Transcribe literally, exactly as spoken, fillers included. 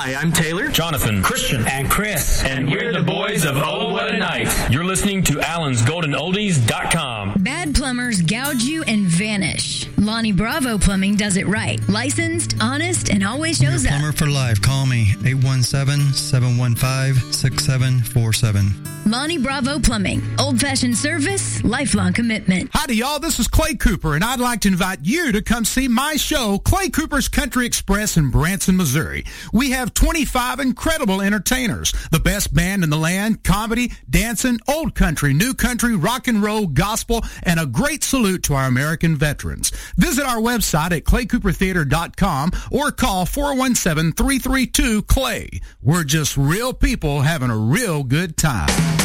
Hi, I'm Taylor, Jonathan, Christian, and Chris. And we're the boys of Oh What a Night. You're listening to Allen's Golden Oldies dot com. Bad plumbers gouge you and vanish. Lonnie Bravo Plumbing does it right. Licensed, honest, and always shows up. Plumber for life. Call me, eight one seven, seven one five, six seven four seven. Lonnie Bravo Plumbing. Old-fashioned service, lifelong commitment. Howdy, y'all. This is Clay Cooper, and I'd like to invite you to come see my show, Clay Cooper's Country Express in Branson, Missouri. We have twenty-five incredible entertainers. The best band in the land, comedy, dancing, old country, new country, rock and roll, gospel, and a great salute to our American veterans. Visit our website at clay cooper theater dot com or call four one seven, three three two, C L A Y. We're just real people having a real good time.